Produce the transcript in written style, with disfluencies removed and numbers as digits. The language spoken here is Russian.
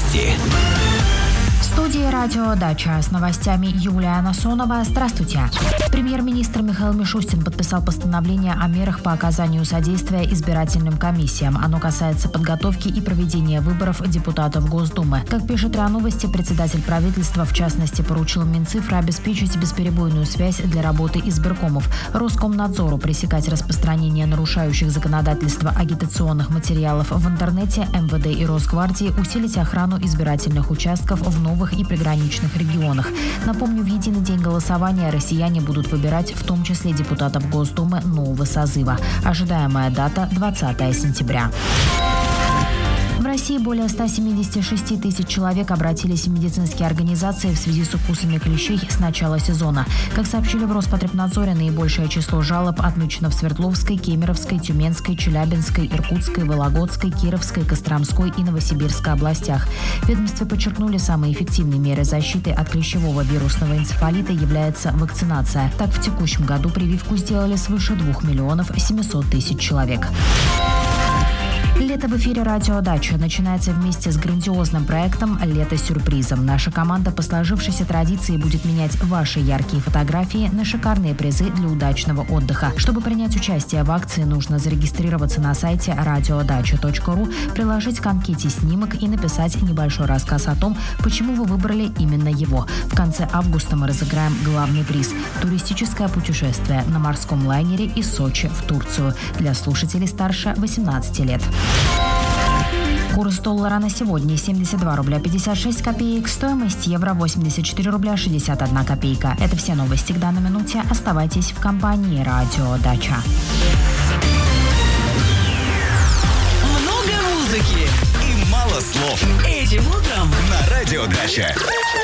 Новости. В студии «Радио Дача» с новостями Юлия Насонова. Здравствуйте. Премьер-министр Михаил Мишустин подписал постановление о мерах по оказанию содействия избирательным комиссиям. Оно касается подготовки и проведения выборов депутатов Госдумы. Как пишет РИА Новости, председатель правительства в частности поручил Минцифры обеспечить бесперебойную связь для работы избиркомов, Роскомнадзору пресекать распространение нарушающих законодательство агитационных материалов в интернете, МВД и Росгвардии усилить охрану избирательных участков в новых и приграничных регионах. Напомню, в единый день голосования россияне будут выбирать в том числе депутатов Госдумы нового созыва. Ожидаемая дата – 20 сентября. В России более 176 тысяч человек обратились в медицинские организации в связи с укусами клещей с начала сезона. Как сообщили в Роспотребнадзоре, наибольшее число жалоб отмечено в Свердловской, Кемеровской, Тюменской, Челябинской, Иркутской, Вологодской, Кировской, Костромской и Новосибирской областях. В ведомстве подчеркнули, самой эффективной мерой защиты от клещевого вирусного энцефалита является вакцинация. Так, в текущем году прививку сделали свыше 2 миллионов 700 тысяч человек. Лето в эфире «Радио Дача» начинается вместе с грандиозным проектом «Лето сюрпризом». Наша команда по сложившейся традиции будет менять ваши яркие фотографии на шикарные призы для удачного отдыха. Чтобы принять участие в акции, нужно зарегистрироваться на сайте radiodacha.ru, приложить к анкете снимок и написать небольшой рассказ о том, почему вы выбрали именно его. В конце августа мы разыграем главный приз – туристическое путешествие на морском лайнере из Сочи в Турцию для слушателей старше 18 лет. Курс доллара на сегодня 72 рубля 56 копеек, стоимость евро 84 рубля 61 копейка. Это все новости к данной минуте. Оставайтесь в компании «Радио Дача». Много музыки и мало слов. Этим утром на Радио Дача.